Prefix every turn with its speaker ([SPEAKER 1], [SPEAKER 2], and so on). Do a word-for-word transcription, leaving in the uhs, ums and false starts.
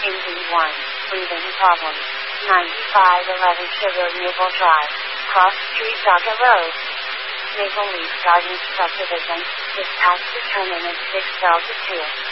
[SPEAKER 1] in D one, breathing problems, ninety-five eleven Sugar Maple Drive, Cross Street Dhaka Road, Maple Leaf Gardens Subdivision, dispatch to terminus six Delta two.